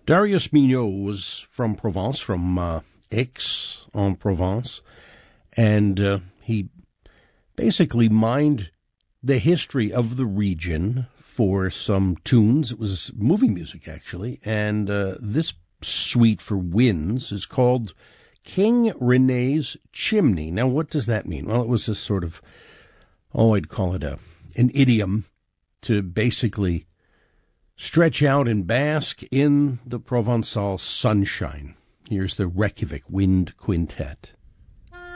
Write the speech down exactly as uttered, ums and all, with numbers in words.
Darius Mignot was from Provence, from uh, Aix-en-Provence, and uh, he basically mined the history of the region for some tunes. It was movie music, actually, and uh, this suite for winds is called King Rene's Chimney. Now, what does that mean? Well, it was a sort of, oh, I'd call it a an idiom to basically stretch out and bask in the Provençal sunshine. Here's the Reykjavik Wind Quintet.